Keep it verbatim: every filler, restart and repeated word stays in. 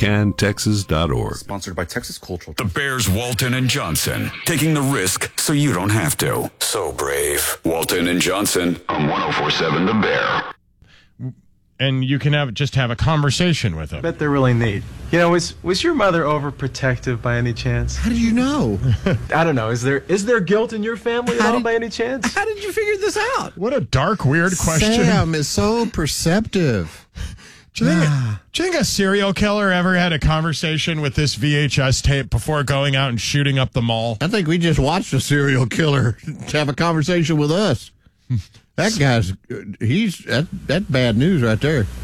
can texas dot org. Sponsored by Texas Cultural. The Bears, Walton and Johnson, taking the risk so you don't have to. So brave. Walton and Johnson on one oh four point seven The Bear. And you can have just have a conversation with them. I bet they're really neat. You know, was was your mother overprotective by any chance? How did you know? I don't know. Is there is there guilt in your family at How all did- by any chance? How did you figure this out? What a dark, weird question. Sam is so perceptive. Do you, think, do you think a serial killer ever had a conversation with this V H S tape before going out and shooting up the mall? I think we just watched a serial killer have a conversation with us. That guy's, he's, that, that's bad news right there.